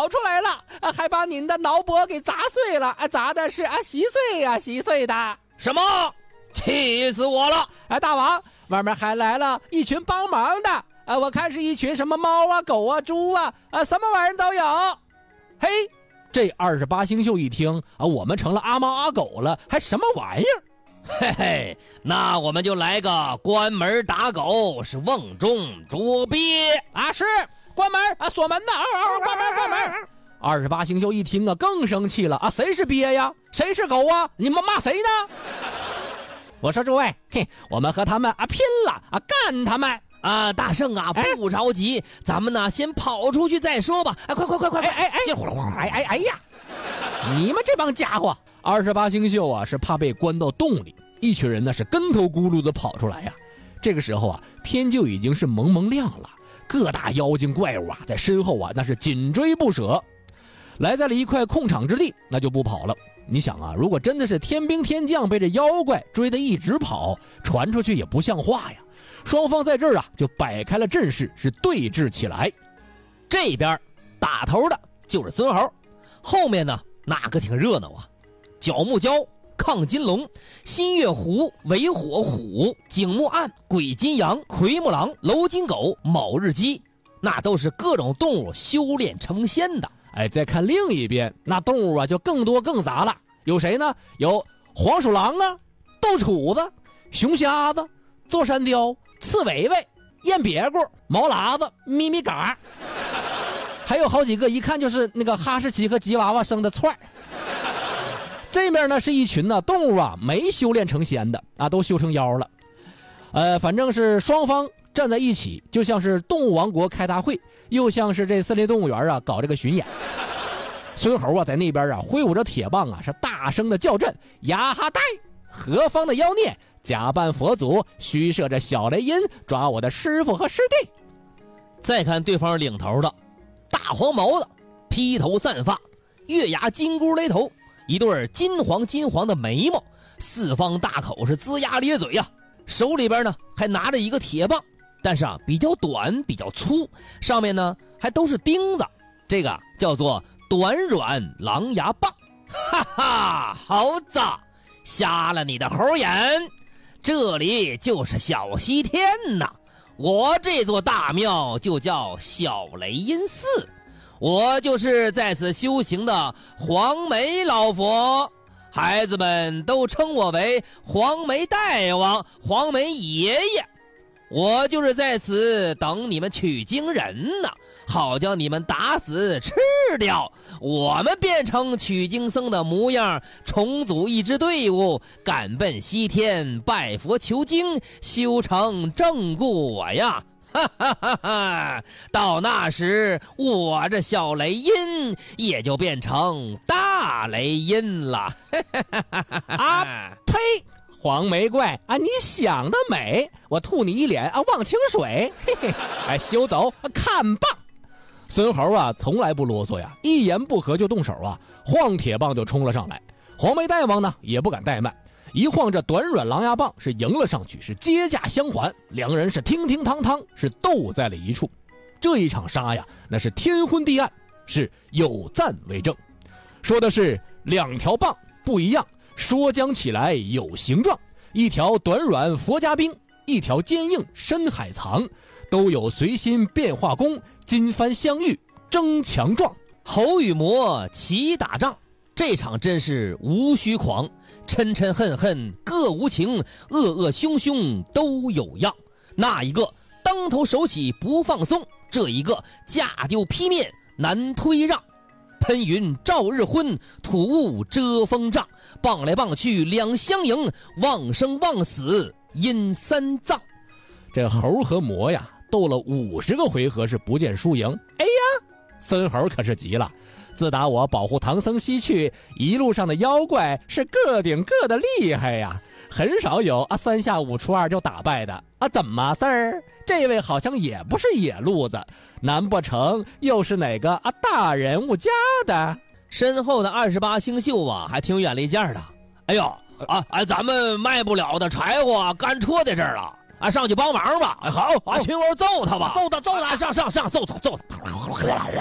跑出来了，还把您的脑脖给砸碎了，砸的是稀碎呀，稀碎的。 什么？气死我了！ 大王，外面还来了一群帮忙的，我看是一群什么猫啊、狗啊、猪啊，什么玩意儿都有。嘿，这28星宿一听我们成了阿猫阿狗了，还什么玩意儿？ 嘿嘿，那我们就来个关门打狗，是瓮中捉鳖是关门锁门呢，关门。28星宿一听更生气了谁是鳖呀？谁是狗啊？你们骂谁呢？我说诸位，我们和他们拼了干他们大圣不着急，咱们呢先跑出去再说吧。快！ 哎呀，你们这帮家伙！28星宿是怕被关到洞里，一群人呢是跟头咕噜的跑出来呀。这个时候天就已经是蒙蒙亮了，各大妖精怪物在身后那是紧追不舍，来在了一块空场之地，那就不跑了。你想如果真的是天兵天将被这妖怪追得一直跑，传出去也不像话呀。双方在这儿就摆开了阵势，是对峙起来。 这边打头的就是孙猴，后面呢那个挺热闹角木蛟、亢金龙、新月狐、尾火虎、景木暗、鬼金羊、奎木狼、楼金狗、卯日鸡，那都是各种动物修炼成仙的。 再看另一边，那动物就更多更杂了。有谁呢？有黄鼠狼豆杵子、熊瞎子、座山雕、刺猬猬、燕别咕、毛喇子、咪咪嘎，还有好几个一看就是那个哈士奇和吉娃娃生的串儿。这面呢是一群动物没修炼成仙的都修成妖了。反正是双方站在一起，就像是动物王国开大会，又像是这森林动物园搞这个巡演。孙猴在那边挥舞着铁棒是大声的叫阵：呀哈呆！何方的妖孽假扮佛祖，虚设着小雷音，抓我的师傅和师弟。 再看对方领头的大黄毛的，披头散发，月牙金箍勒头，一对金黄的眉毛，四方大口是龇牙咧嘴手里边呢还拿着一个铁棒，但是比较短比较粗，上面呢还都是钉子，这个叫做短软狼牙棒。哈哈，猴子，瞎了你的猴眼，这里就是小西天我这座大庙就叫小雷音寺，我就是在此修行的黄眉老佛，孩子们都称我为黄眉大王、黄眉爷爷。我就是在此等你们取经人好将你们打死吃掉，我们变成取经僧的模样，重组一支队伍，赶奔西天拜佛求经，修成正果呀！哈哈哈哈！到那时，我这小雷音也就变成大雷音了。 呸！黄眉怪你想得美，我吐你一脸忘情水。嘿嘿，休走，看棒！孙猴从来不啰嗦呀，一言不合就动手晃铁棒就冲了上来。黄眉大王呢也不敢怠慢，一晃这短软狼牙棒是迎了上去，是接驾相还，两人是厅厅汤汤是斗在了一处。这一场杀那是天昏地暗，是有赞为证，说的是两条棒不一样，说将起来有形状，一条短软佛家兵，一条坚硬深海藏，都有随心变化功，金帆相遇争强壮。 猴与魔齐打仗，这场真是无虚狂，嗔嗔恨恨各无情，恶恶凶凶都有样。那一个当头手起不放松，这一个架丢劈面难推让。喷云照日昏，吐雾遮风障，棒来棒去两相迎，忘生忘死因三藏。 这猴和魔斗了50个回合是不见输赢。哎呀，孙猴可是急了，自打我保护唐僧西去，一路上的妖怪是个顶个的厉害呀，很少有3下5除2就打败的怎么事儿？这位好像也不是野路子，难不成又是哪个大人物家的？ 身后的28星宿还挺眼力见的。哎呦咱们卖不了的柴火干车在这儿了上去帮忙吧。 好， 群殴揍他吧， 揍他，上揍他。